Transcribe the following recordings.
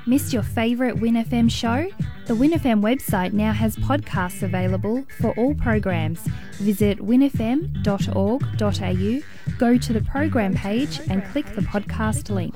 Missed your favourite Win FM show? The Win FM website now has podcasts available for all programs. Visit winfm.org.au, go to the program page and click the podcast link.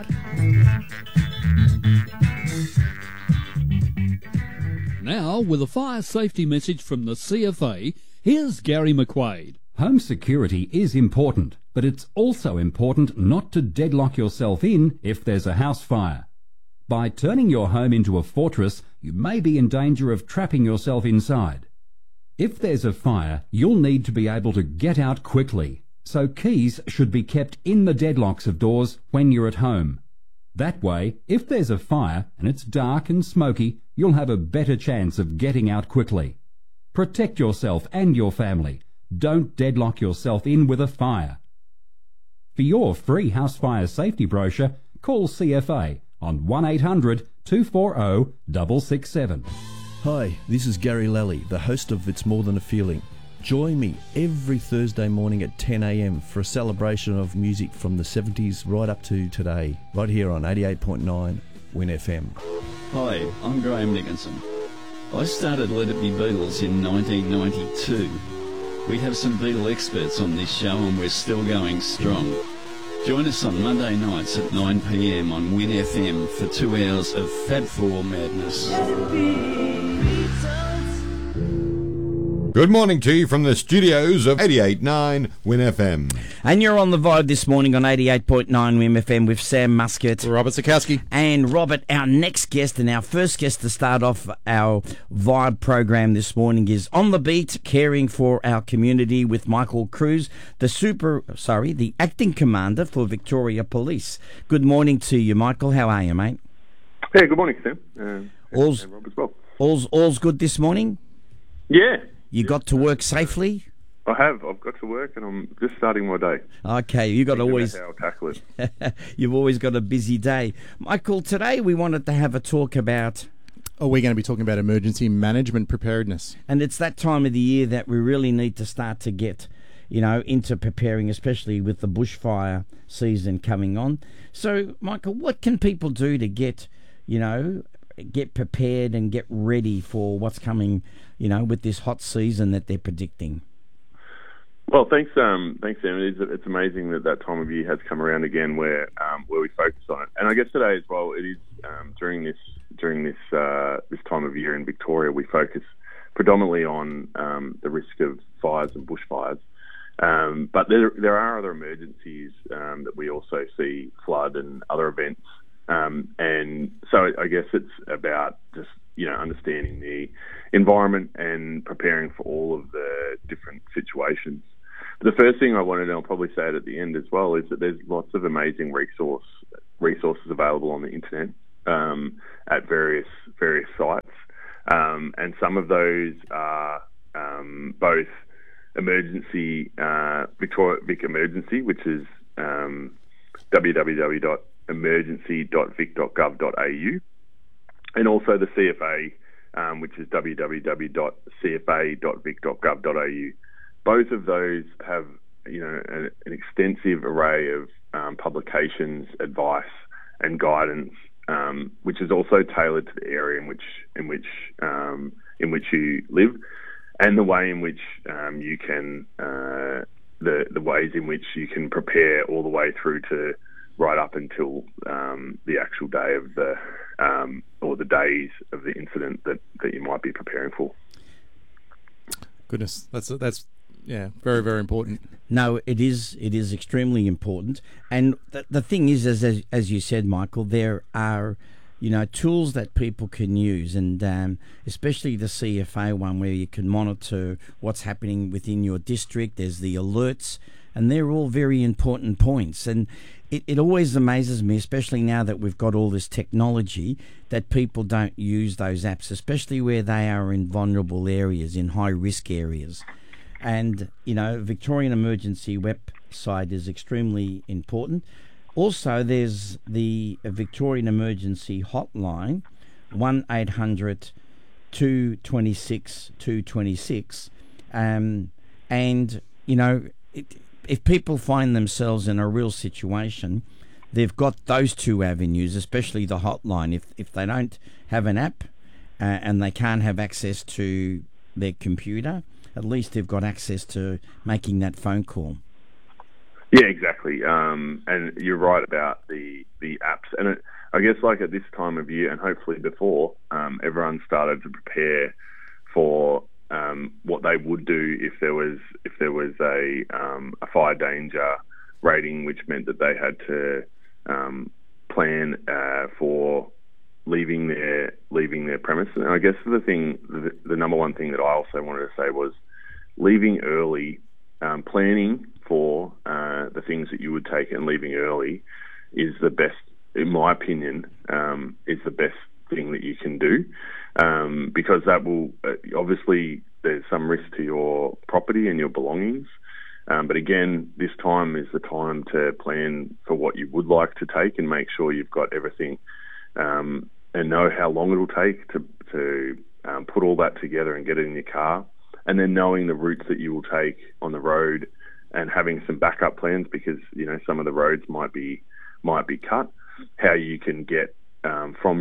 Now, with a fire safety message from the CFA, here's Gary McQuaid. Home security is important, but it's also important not to deadlock yourself in if there's a house fire. By turning your home into a fortress, you may be in danger of trapping yourself inside. If there's a fire, you'll need to be able to get out quickly, so keys should be kept in the deadlocks of doors when you're at home. That way, if there's a fire and it's dark and smoky, you'll have a better chance of getting out quickly. Protect yourself and your family. Don't deadlock yourself in with a fire. For your free house fire safety brochure, call CFA on 1800 240 667. Hi, this is Gary Lally, the host of It's More Than a Feeling. Join me every Thursday morning at 10 a.m. for a celebration of music from the 70s right up to today, right here on 88.9 Win FM. Hi, I'm Graham Nicholson. I started Let It Be Beatles in 1992. We have some Beatle experts on this show and we're still going strong. Join us on Monday nights at 9 p.m. on Win FM for 2 hours of Fab Four madness. Good morning to you from the studios of 88.9 Win FM. And you're on the Vibe this morning on 88.9 Win FM with Sam Muscat. Robert Sikowski. And Robert, our next guest and our first guest to start off our Vibe program this morning is On the Beat, caring for our community with Michael Cruz, the acting commander for Victoria Police. Good morning to you, Michael. How are you, mate? Hey, good morning, Sam. And Rob as well. All's good this morning? Yeah. You got to work safely? I have. I've got to work and I'm just starting my day. Okay, you got to always... How I'll tackle it. You've always got a busy day. Michael, today we wanted to have a talk about... We're going to be talking about emergency management preparedness. And it's that time of the year that we really need to start to get, into preparing, especially with the bushfire season coming on. So, Michael, what can people do to get prepared and get ready for what's coming, with this hot season that they're predicting? Well, thanks, Sam. It's amazing that time of year has come around again where we focus on it. And I guess today as well, it is during this time of year in Victoria, we focus predominantly on the risk of fires and bushfires. But there are other emergencies that we also see, flood and other events. And so I guess it's about just, understanding the environment and preparing for all of the different situations. The first thing I wanted, and I'll probably say it at the end as well, is that there's lots of amazing resources available on the internet at various sites. And some of those are both emergency, Vic Emergency, which is www.emergency.vic.gov.au, and also the CFA, which is www.cfa.vic.gov.au. Both of those have, an extensive array of publications, advice, and guidance, which is also tailored to the area in which you live, and the way in which you can the ways in which you can prepare all the way through to right up until the actual day of the or the days of the incident that you might be preparing for. Goodness, that's very, very important. No, it is extremely important. And the thing is, as you said, Michael, there are tools that people can use, and especially the CFA one where you can monitor what's happening within your district. There's the alerts, and they're all very important points. And it always amazes me, especially now that we've got all this technology, that people don't use those apps, especially where they are in vulnerable areas, in high-risk areas. And, Victorian Emergency website is extremely important. Also, there's the Victorian Emergency Hotline, 1800 226 226. And, if people find themselves in a real situation, they've got those two avenues, especially the hotline. If they don't have an app and they can't have access to their computer, at least they've got access to making that phone call. Yeah, exactly. And you're right about the apps. And I guess like at this time of year, and hopefully before, everyone started to prepare for what they would do if there was a fire danger rating, which meant that they had to plan for leaving their premise. And I guess the number one thing that I also wanted to say was leaving early, planning for the things that you would take and leaving early is the best, in my opinion, is the best thing that you can do, because that will obviously there's some risk to your property and your belongings. But again, this time is the time to plan for what you would like to take and make sure you've got everything and know how long it'll take to put all that together and get it in your car. And then knowing the routes that you will take on the road and having some backup plans, because some of the roads might be cut. How you can get from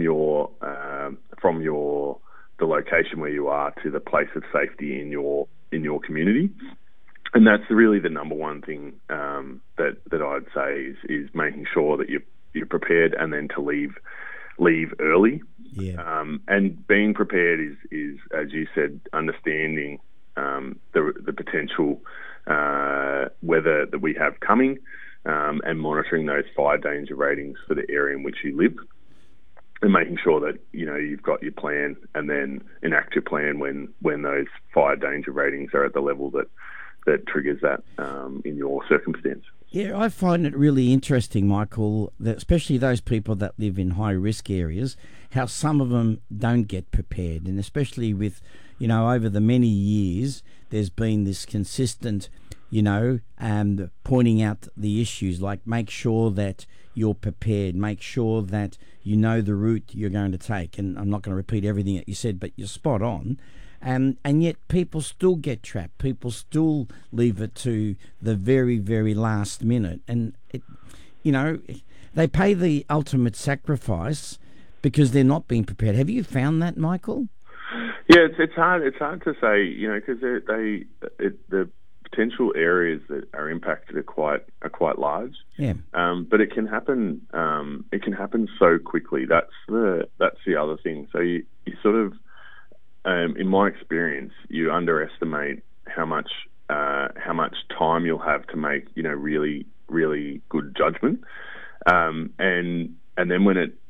the location where you are to the place of safety in your community. And that's really the number one thing that I'd say is making sure that you're prepared, and then to leave early. Yeah. And being prepared is, as you said, understanding the potential weather that we have coming, and monitoring those fire danger ratings for the area in which you live, and making sure that you've got your plan, and then enact your plan when those fire danger ratings are at the level that triggers that in your circumstance. Yeah, I find it really interesting, Michael, that especially those people that live in high-risk areas, how some of them don't get prepared. And especially with, over the many years, there's been this consistent, pointing out the issues, like make sure that you're prepared, make sure that you know the route you're going to take. And I'm not going to repeat everything that you said, but you're spot on. And yet people still get trapped. People still leave it to the very, very last minute. And, they pay the ultimate sacrifice because they're not being prepared. Have you found that, Michael? Yeah, it's hard. It's hard to say, because the potential areas that are impacted are quite large. Yeah. But it can happen. It can happen so quickly. That's the other thing. So you sort of, in my experience, you underestimate how much time you'll have to make, really, really good judgment. And then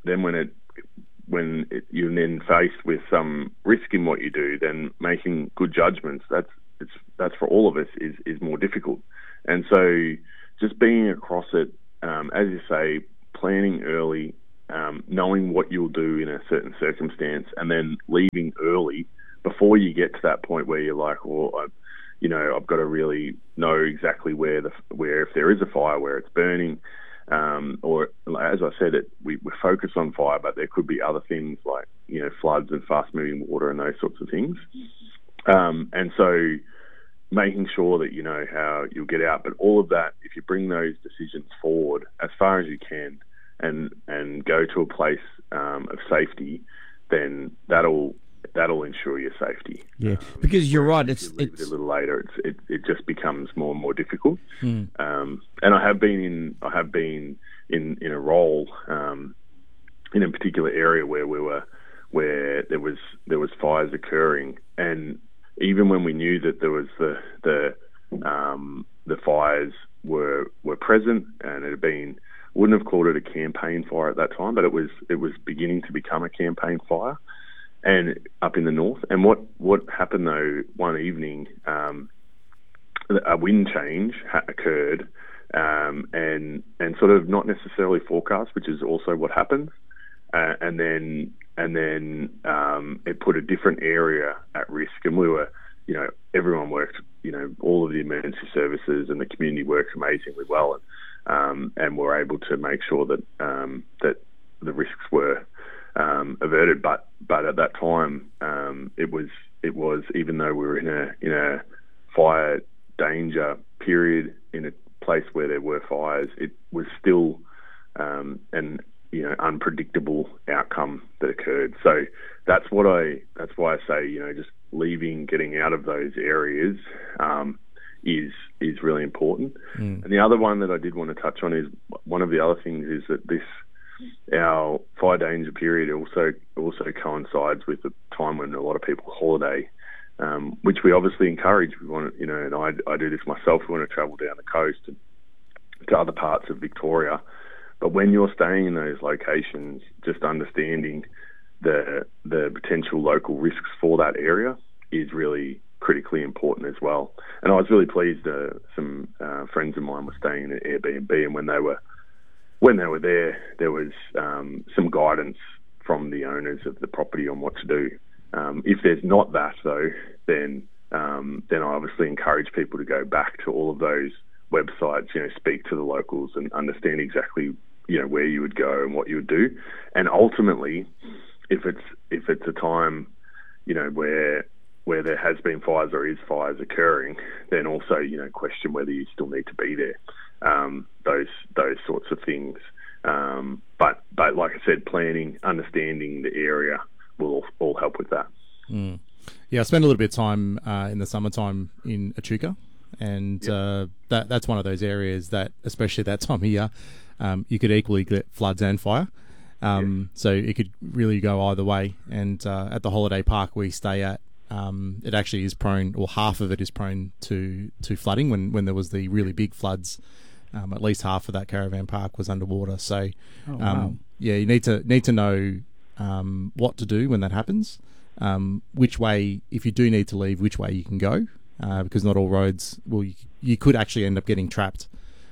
when you're then faced with some risk in what you do, then making good judgments, that's for all of us is more difficult. And so just being across it, as you say, planning early, knowing what you'll do in a certain circumstance, and then leaving early before you get to that point where you're like, well, I've got to really know exactly where if there is a fire, where it's burning, or as I said, we focus on fire, but there could be other things like floods and fast-moving water and those sorts of things. And so making sure that you know how you'll get out, but all of that, if you bring those decisions forward as far as you can, and go to a place of safety, then that'll ensure your safety. Yeah, because you're right. It's a little later. It just becomes more and more difficult. Mm. And I have been in a role in a particular area where there was fires occurring, and even when we knew that there was the fires were present, and it had been, wouldn't have called it a campaign fire at that time, but it was beginning to become a campaign fire, and up in the north. And what happened though, one evening, a wind change occurred, and sort of not necessarily forecast, which is also what happens, and then it put a different area at risk, and we were, everyone worked, all of the emergency services and the community worked amazingly well, and were able to make sure that that the risks were averted. But at that time, it was even though we were in a fire danger period in a place where there were fires, it was still and unpredictable outcome that occurred. So that's why I say, just getting out of those areas is really important. And the other one that I did want to touch on is one of the other things is that our fire danger period also coincides with the time when a lot of people holiday, which we obviously encourage. We want to, and I do this myself. We want to travel down the coast and to other parts of Victoria. But when you're staying in those locations, just understanding the potential local risks for that area is really critically important as well. And I was really pleased. Some friends of mine were staying in an Airbnb, and when they were there was some guidance from the owners of the property on what to do. If there's not that, though, then I obviously encourage people to go back to all of those websites, speak to the locals and understand exactly, where you would go and what you would do. And ultimately, if it's a time, where there has been fires or is fires occurring, then also, question whether you still need to be there. Those sorts of things. But like I said, planning, understanding the area will all help with that. Yeah, I spent a little bit of time in the summertime in Echuca, and that's one of those areas that, especially that time of year, you could equally get floods and fire. So it could really go either way. And at the holiday park we stay at, it actually is prone, or half of it is prone to flooding. When there was the really big floods, at least half of that caravan park was underwater. So, you need to know what to do when that happens. Which way, if you do need to leave, which way you can go, because not all roads. Well, you could actually end up getting trapped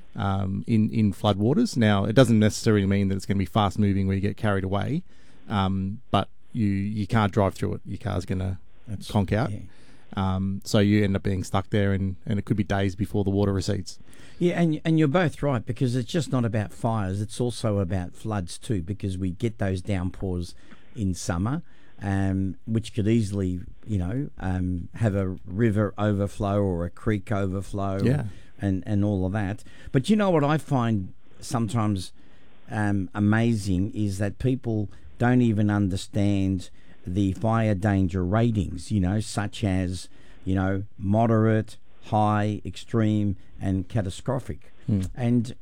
in floodwaters. Now, it doesn't necessarily mean that it's going to be fast moving where you get carried away, but you can't drive through it. Your car's going to conk out. So you end up being stuck there, and it could be days before the water recedes. Yeah, and you're both right, because it's just not about fires, it's also about floods too, because we get those downpours in summer, which could easily, have a river overflow or a creek overflow, and all of that. But you know what I find sometimes amazing is that people don't even understand the fire danger ratings, such as, moderate, high, extreme, and catastrophic. And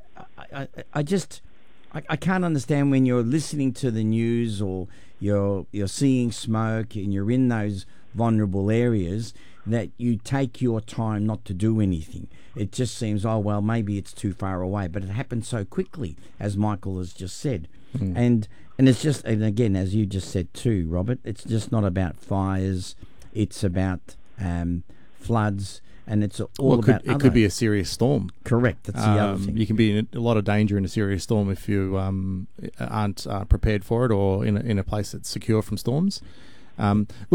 I can't understand when you're listening to the news or you're seeing smoke and you're in those vulnerable areas that you take your time not to do anything. It just seems, maybe it's too far away, but it happens so quickly, as Michael has just said. And it's just, and again, as you just said too, Robert, it's just not about fires, it's about floods, and it's all about it could be a serious storm. Correct, that's the other thing. You can be in a lot of danger in a serious storm if you aren't prepared for it, or in a place that's secure from storms.